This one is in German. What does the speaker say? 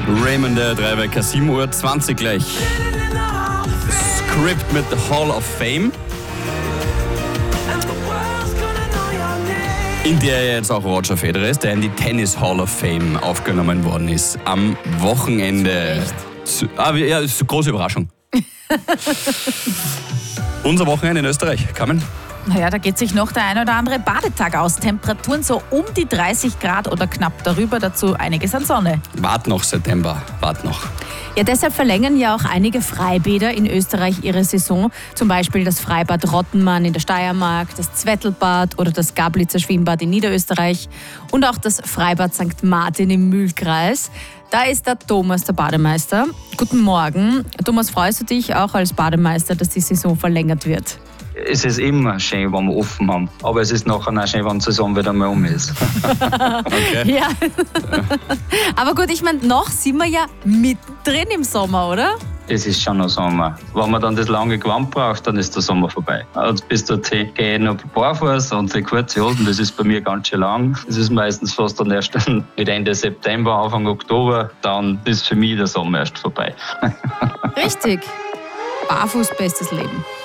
Raymond der Dreiwecker, 7:20 Uhr gleich. Script mit Hall of Fame, in der jetzt auch Roger Federer ist, der in die Tennis Hall of Fame aufgenommen worden ist. Am Wochenende. Ja, das ist eine große Überraschung. Unser Wochenende in Österreich, Carmen? Naja, da geht sich noch der ein oder andere Badetag aus. Temperaturen so um die 30 Grad oder knapp darüber, dazu einiges an Sonne. Wart noch September, wart noch. Ja, deshalb verlängern ja auch einige Freibäder in Österreich ihre Saison. Zum Beispiel das Freibad Rottenmann in der Steiermark, das Zwettelbad oder das Gablitzer Schwimmbad in Niederösterreich und auch das Freibad St. Martin im Mühlkreis. Da ist der Thomas, der Bademeister. Guten Morgen. Thomas, freust du dich auch als Bademeister, dass die Saison verlängert wird? Es ist immer schön, wenn wir offen haben. Aber es ist nachher auch schön, wenn die Saison wieder mal um ist. Okay. Ja. Aber gut, ich meine, noch sind wir ja mittendrin im Sommer, oder? Es ist schon noch Sommer. Wenn man dann das lange Gewand braucht, dann ist der Sommer vorbei. Und bis dorthin gehe ich noch barfuß und die kurze Hosen, das ist bei mir ganz schön lang. Das ist meistens fast dann erst mit Ende September, Anfang Oktober. Dann ist für mich der Sommer erst vorbei. Richtig. Barfuß, bestes Leben.